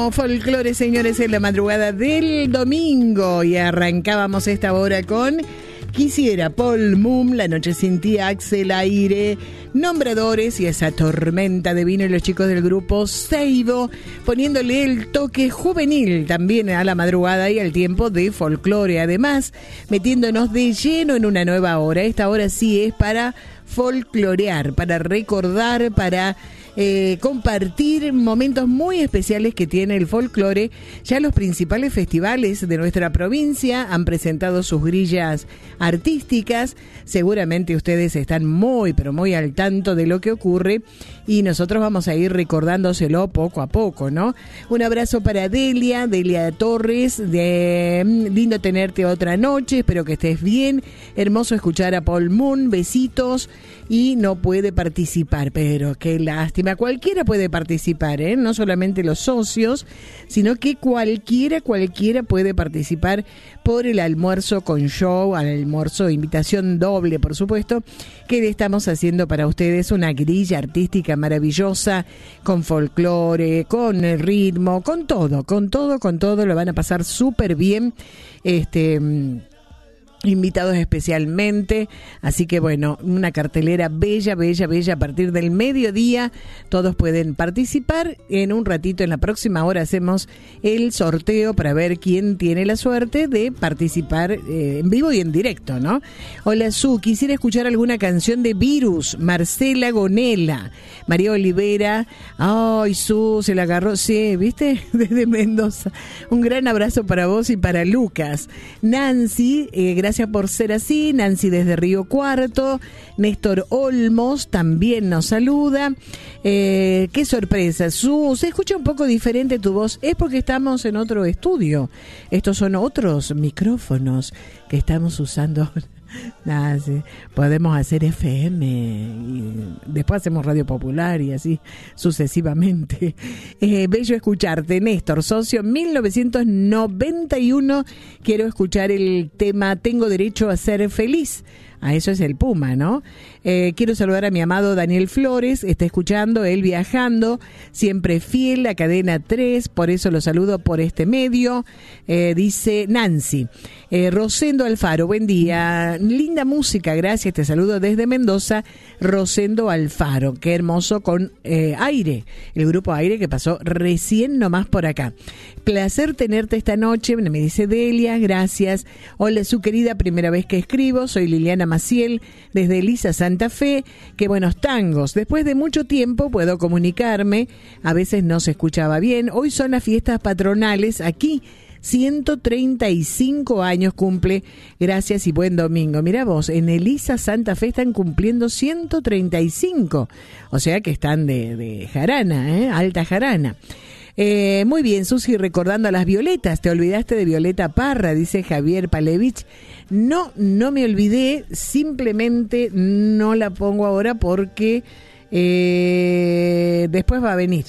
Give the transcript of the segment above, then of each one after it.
Bueno, folclore, señores, en la madrugada del domingo. Y arrancábamos esta hora con Quisiera, Paul Moon, La noche sin ti, Axel Aire, Nombradores y esa tormenta de vino y los chicos del grupo Seibo, poniéndole el toque juvenil también a la madrugada y al tiempo de folclore. Además, metiéndonos de lleno en una nueva hora. Esta hora sí es para folclorear, para recordar, para compartir momentos muy especiales que tiene el folclore. Ya los principales festivales de nuestra provincia han presentado sus grillas artísticas. Seguramente ustedes están muy, pero muy al tanto de lo que ocurre y nosotros vamos a ir recordándoselo poco a poco, ¿no? Un abrazo para Delia Torres, lindo tenerte otra noche, espero que estés bien, hermoso escuchar a Paul Moon, besitos. Y no puede participar, pero qué lástima. Cualquiera puede participar, ¿eh? No solamente los socios, sino que cualquiera puede participar por el almuerzo con show, al almuerzo, invitación doble, por supuesto, que le estamos haciendo para ustedes una grilla artística maravillosa, con folclore, con el ritmo, con todo, lo van a pasar súper bien, invitados especialmente, así que bueno, una cartelera bella a partir del mediodía, todos pueden participar. En un ratito, en la próxima hora, hacemos el sorteo para ver quién tiene la suerte de participar en vivo y en directo, ¿no? Hola Su, quisiera escuchar alguna canción de Virus, Marcela Gonela, María Olivera. Ay, Su, se la agarró, sí, ¿viste? Desde Mendoza. Un gran abrazo para vos y para Lucas. Nancy, gracias por ser así. Nancy desde Río Cuarto. Néstor Olmos también nos saluda. Qué sorpresa, Su, se escucha un poco diferente tu voz. Es porque estamos en otro estudio. Estos son otros micrófonos que estamos usando ahora. Nada, sí. Podemos hacer FM y después hacemos Radio Popular y así sucesivamente. Bello escucharte, Néstor, socio 1991. Quiero escuchar el tema Tengo derecho a ser feliz. A eso es el Puma, ¿no? Quiero saludar a mi amado Daniel Flores, está escuchando, él viajando, siempre fiel a Cadena 3, por eso lo saludo por este medio. Dice Nancy. Rosendo Alfaro, buen día, linda música, gracias, te saludo desde Mendoza. Rosendo Alfaro, qué hermoso, con Aire, el grupo Aire que pasó recién nomás por acá. Placer tenerte esta noche, me dice Delia, gracias. Hola, su querida, primera vez que escribo, soy Liliana Maciel, desde Elisa Santa Fe. Qué buenos tangos. Después de mucho tiempo puedo comunicarme, a veces no se escuchaba bien. Hoy son las fiestas patronales aquí. 135 años cumple, gracias y buen domingo. Mira vos, en Elisa Santa Fe están cumpliendo 135, o sea que están de jarana, alta jarana. Muy bien, Susi, recordando a las Violetas, te olvidaste de Violeta Parra, dice Javier Palevich. No me olvidé, simplemente no la pongo ahora porque después va a venir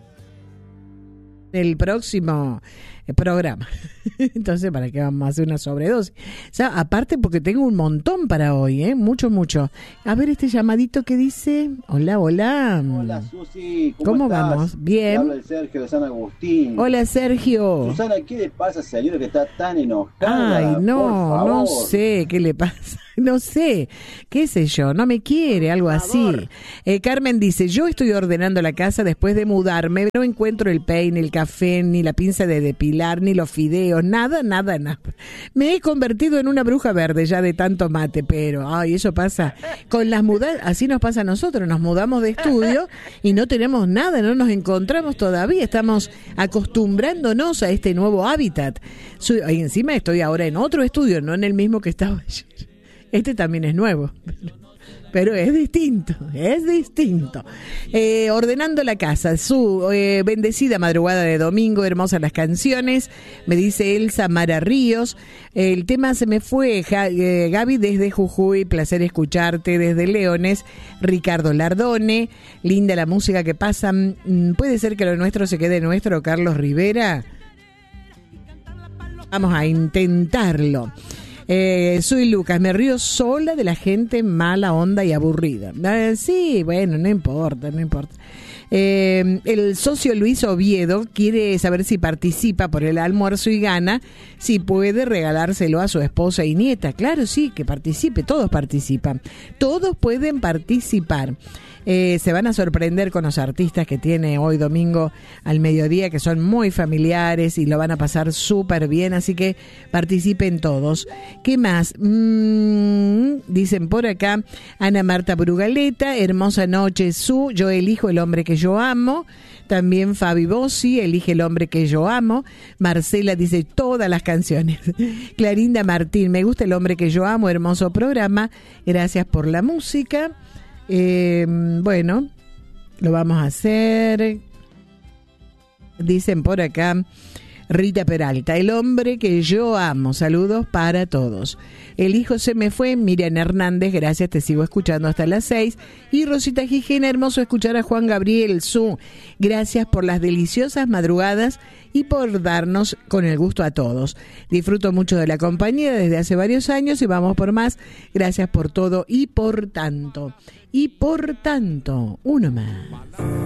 el próximo programa. Entonces, ¿para qué vamos a hacer una sobredosis? O sea, aparte porque tengo un montón para hoy, mucho. A ver este llamadito que dice, hola. Hola Susi, ¿cómo estás? Vamos? Bien. Habla el Sergio de San Agustín. Hola Sergio. Susana, ¿qué le pasa a esa señora que está tan enojada? Ay, no sé qué le pasa. No sé, qué sé yo, no me quiere, algo así. Carmen dice, yo estoy ordenando la casa después de mudarme, no encuentro el peine, el café, ni la pinza de depilar, ni los fideos, nada. Me he convertido en una bruja verde ya de tanto mate, pero, ay, eso pasa con las mudanzas, así nos pasa a nosotros, nos mudamos de estudio y no tenemos nada, no nos encontramos todavía, estamos acostumbrándonos a este nuevo hábitat. Y encima estoy ahora en otro estudio, no en el mismo que estaba ayer. Este también es nuevo, pero es distinto. Ordenando la casa, su bendecida madrugada de domingo, hermosas las canciones, me dice Elsa Mara Ríos. El tema se me fue, Gaby desde Jujuy, placer escucharte desde Leones. Ricardo Lardone, linda la música que pasan. ¿Puede ser que lo nuestro se quede nuestro, Carlos Rivera? Vamos a intentarlo. Soy Lucas, me río sola de la gente mala onda y aburrida. Sí, bueno, no importa. El socio Luis Oviedo quiere saber si participa por el almuerzo y gana, si puede regalárselo a su esposa y nieta. Claro, sí, que participe, todos participan, todos pueden participar. Se van a sorprender con los artistas que tiene hoy domingo al mediodía, que son muy familiares y lo van a pasar súper bien, así que participen todos. ¿Qué más? Dicen por acá, Ana Marta Brugaleta, hermosa noche, yo elijo el hombre que yo amo. También Fabi Bossi, elige el hombre que yo amo. Marcela dice todas las canciones. Clarinda Martín, me gusta el hombre que yo amo, hermoso programa, gracias por la música. Bueno, lo vamos a hacer. Dicen por acá, Rita Peralta, el hombre que yo amo, saludos para todos. El hijo se me fue, Miriam Hernández, gracias, te sigo escuchando hasta las 6. Y Rosita Gijena, hermoso escuchar a Juan Gabriel Su, gracias por las deliciosas madrugadas y por darnos con el gusto a todos. Disfruto mucho de la compañía desde hace varios años y vamos por más. Gracias por todo y por tanto. Y por tanto, uno más.